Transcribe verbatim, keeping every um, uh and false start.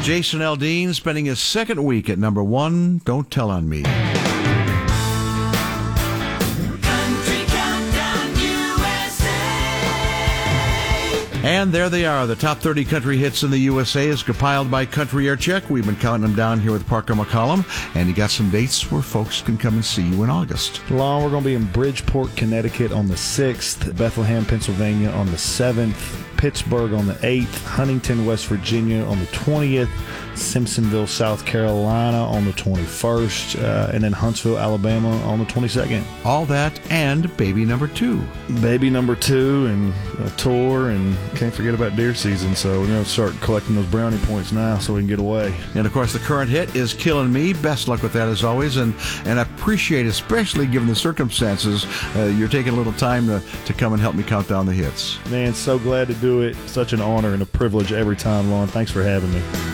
Jason Aldean spending his second week at number one, Don't Tell on Me. And there they are, the top thirty country hits in the U S A is compiled by Country Air Check. We've been counting them down here with Parker McCollum, and you got some dates where folks can come and see you in August. Lon, we're going to be in Bridgeport, Connecticut on the sixth, Bethlehem, Pennsylvania on the seventh, Pittsburgh on the eighth, Huntington, West Virginia on the twentieth, Simpsonville, South Carolina on the twenty-first, uh, and then Huntsville, Alabama on the twenty-second. All that and baby number two. Baby number two and a tour, and can't forget about deer season, so we're going to start collecting those brownie points now so we can get away. And, of course, the current hit is Killing Me. Best luck with that, as always, and, and I appreciate, especially given the circumstances, uh, you're taking a little time to, to come and help me count down the hits. Man, so glad to do it. Such an honor and a privilege every time, Lon. Thanks for having me.